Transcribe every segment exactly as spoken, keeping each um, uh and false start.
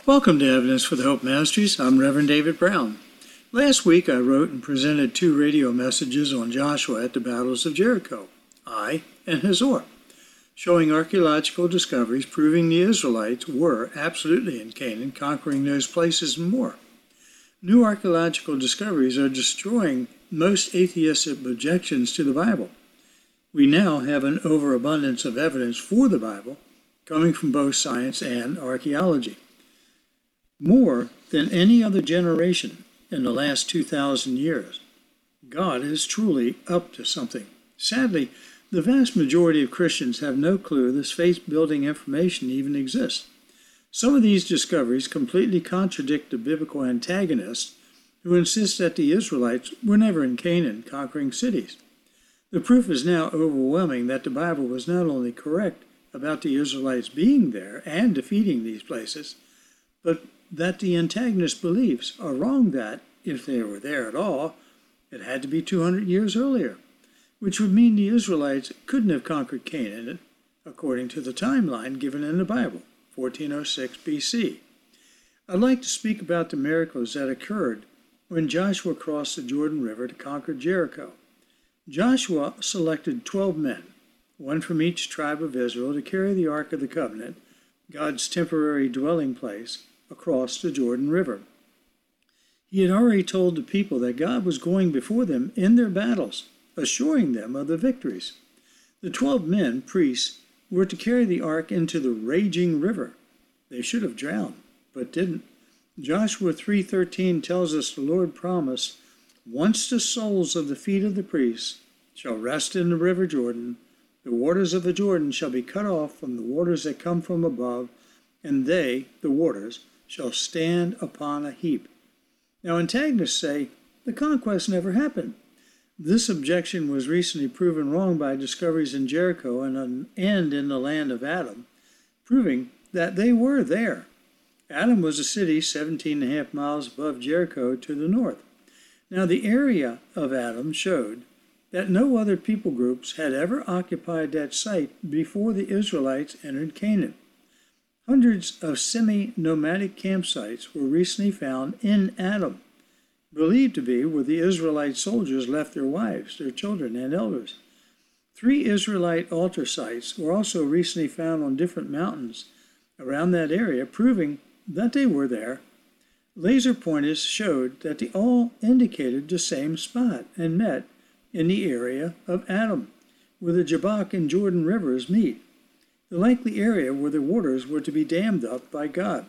Welcome to Evidence for the Hope Ministries. I'm Reverend David Brown. Last week I wrote and presented two radio messages on Joshua at the battles of Jericho, Ai and Hazor, showing archaeological discoveries proving the Israelites were absolutely in Canaan, conquering those places and more. New archaeological discoveries are destroying most atheistic objections to the Bible. We now have an overabundance of evidence for the Bible coming from both science and archaeology. More than any other generation in the last two thousand years, God is truly up to something. Sadly, the vast majority of Christians have no clue this faith-building information even exists. Some of these discoveries completely contradict the biblical antagonists who insist that the Israelites were never in Canaan conquering cities. The proof is now overwhelming that the Bible was not only correct about the Israelites being there and defeating these places, but that the antagonist beliefs are wrong that, if they were there at all, it had to be two hundred years earlier, which would mean the Israelites couldn't have conquered Canaan according to the timeline given in the Bible, fourteen oh six B C. I'd like to speak about the miracles that occurred when Joshua crossed the Jordan River to conquer Jericho. Joshua selected twelve men, one from each tribe of Israel, to carry the Ark of the Covenant, God's temporary dwelling place, across the Jordan River. He had already told the people that God was going before them in their battles, assuring them of the victories. The twelve men, priests, were to carry the ark into the raging river. They should have drowned, but didn't. Joshua three thirteen tells us the Lord promised, "Once the soles of the feet of the priests shall rest in the river Jordan, the waters of the Jordan shall be cut off from the waters that come from above, and they, the waters, shall stand upon a heap." Now, antagonists say the conquest never happened. This objection was recently proven wrong by discoveries in Jericho and, and in the land of Adam, proving that they were there. Adam was a city seventeen and a half miles above Jericho to the north. Now, the area of Adam showed that no other people groups had ever occupied that site before the Israelites entered Canaan. Hundreds of semi-nomadic campsites were recently found in Adam, believed to be where the Israelite soldiers left their wives, their children, and elders. Three Israelite altar sites were also recently found on different mountains around that area, proving that they were there. Laser pointers showed that they all indicated the same spot and met in the area of Adam, where the Jabbok and Jordan rivers meet, the likely area where the waters were to be dammed up by God.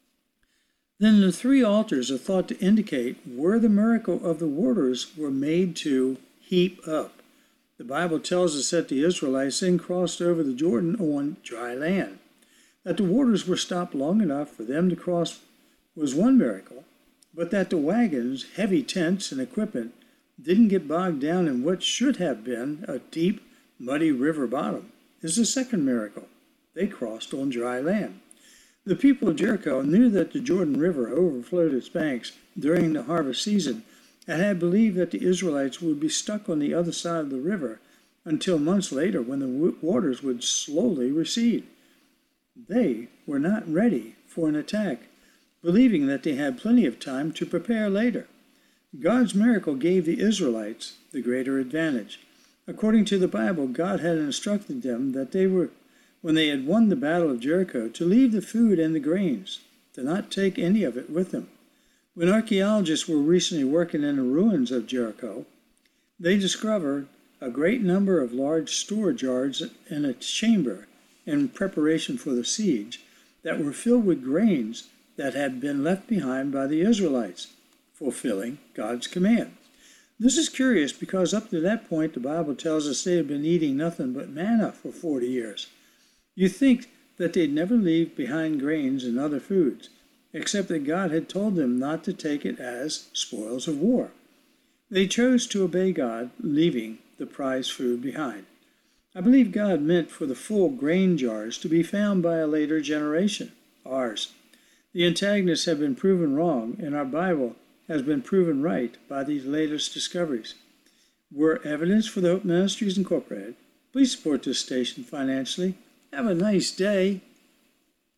Then the three altars are thought to indicate where the miracle of the waters were made to heap up. The Bible tells us that the Israelites then crossed over the Jordan on dry land. That the waters were stopped long enough for them to cross was one miracle, but that the wagons, heavy tents, and equipment didn't get bogged down in what should have been a deep, muddy river bottom is the second miracle. They crossed on dry land. The people of Jericho knew that the Jordan River overflowed its banks during the harvest season and had believed that the Israelites would be stuck on the other side of the river until months later when the waters would slowly recede. They were not ready for an attack, believing that they had plenty of time to prepare later. God's miracle gave the Israelites the greater advantage. According to the Bible, God had instructed them that they were, when they had won the battle of Jericho, to leave the food and the grains, to not take any of it with them. When archaeologists were recently working in the ruins of Jericho, they discovered a great number of large storage yards in a chamber in preparation for the siege that were filled with grains that had been left behind by the Israelites, fulfilling God's command. This is curious because up to that point, the Bible tells us they had been eating nothing but manna for forty years. You think that they'd never leave behind grains and other foods, except that God had told them not to take it as spoils of war. They chose to obey God, leaving the prized food behind. I believe God meant for the full grain jars to be found by a later generation, ours. The antagonists have been proven wrong, and our Bible has been proven right by these latest discoveries. We're Evidence for the Hope Ministries Incorporated. Please support this station financially. Have a nice day.